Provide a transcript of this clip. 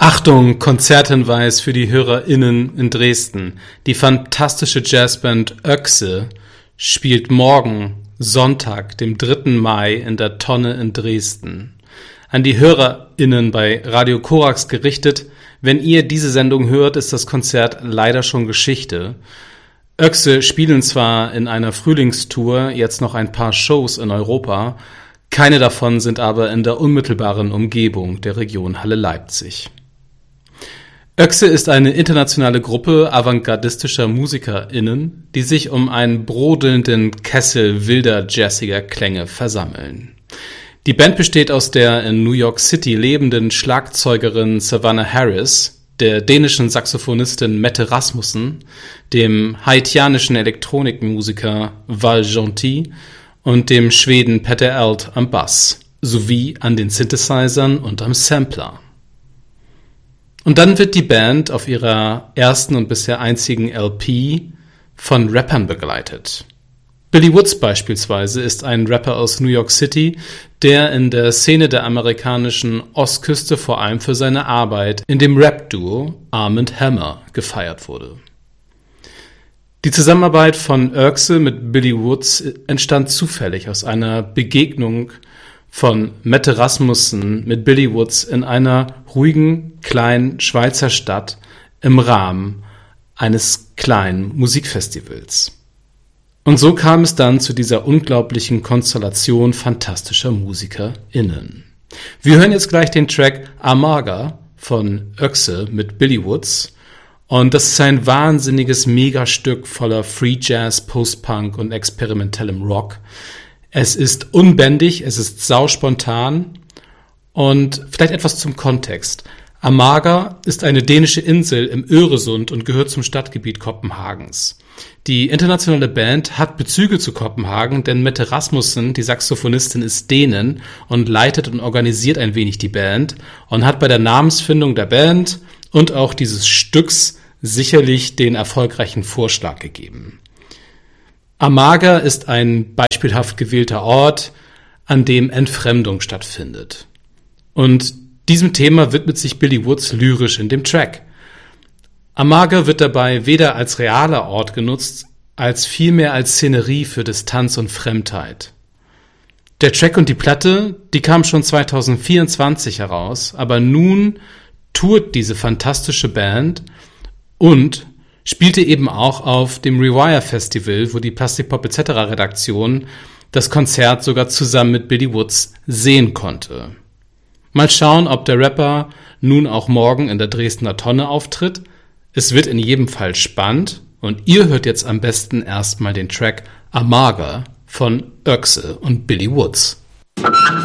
Achtung, Konzerthinweis für die HörerInnen in Dresden. Die fantastische Jazzband Öchse spielt morgen, Sonntag, dem 3. Mai in der Tonne in Dresden. An die HörerInnen bei Radio Korax gerichtet, wenn ihr diese Sendung hört, ist das Konzert leider schon Geschichte. Öchse spielen zwar in einer Frühlingstour jetzt noch ein paar Shows in Europa, keine davon sind aber in der unmittelbaren Umgebung der Region Halle-Leipzig. Öchse ist eine internationale Gruppe avantgardistischer MusikerInnen, die sich um einen brodelnden Kessel wilder jazziger Klänge versammeln. Die Band besteht aus der in New York City lebenden Schlagzeugerin Savannah Harris, der dänischen Saxophonistin Mette Rasmussen, dem haitianischen Elektronikmusiker Val Gentil und dem Schweden Peter Eld am Bass, sowie an den Synthesizern und am Sampler. Und dann wird die Band auf ihrer ersten und bisher einzigen LP von Rappern begleitet. Billy Woods beispielsweise ist ein Rapper aus New York City, der in der Szene der amerikanischen Ostküste vor allem für seine Arbeit in dem Rap-Duo Arm & Hammer gefeiert wurde. Die Zusammenarbeit von Öchse mit Billy Woods entstand zufällig aus einer Begegnung von Mette Rasmussen mit Billy Woods in einer ruhigen, kleinen Schweizer Stadt im Rahmen eines kleinen Musikfestivals. Und so kam es dann zu dieser unglaublichen Konstellation fantastischer MusikerInnen. Wir hören jetzt gleich den Track Amaga von Öchse mit Billy Woods. Und das ist ein wahnsinniges Megastück voller Free Jazz, Post-Punk und experimentellem Rock. Es ist unbändig, es ist sauspontan und vielleicht etwas zum Kontext. Amager ist eine dänische Insel im Öresund und gehört zum Stadtgebiet Kopenhagens. Die internationale Band hat Bezüge zu Kopenhagen, denn Mette Rasmussen, die Saxophonistin, ist Dänin und leitet und organisiert ein wenig die Band und hat bei der Namensfindung der Band und auch dieses Stücks sicherlich den erfolgreichen Vorschlag gegeben. Amager ist ein beispielhaft gewählter Ort, an dem Entfremdung stattfindet. Und diesem Thema widmet sich Billy Woods lyrisch in dem Track. Amager wird dabei weder als realer Ort genutzt, als vielmehr als Szenerie für Distanz und Fremdheit. Der Track und die Platte, die kam schon 2024 heraus, aber nun tourt diese fantastische Band und spielte eben auch auf dem Rewire Festival, wo die Plastikpop etc. Redaktion das Konzert sogar zusammen mit Billy Woods sehen konnte. Mal schauen, ob der Rapper nun auch morgen in der Dresdner Tonne auftritt. Es wird in jedem Fall spannend und ihr hört jetzt am besten erstmal den Track Amager von Öchse und Billy Woods.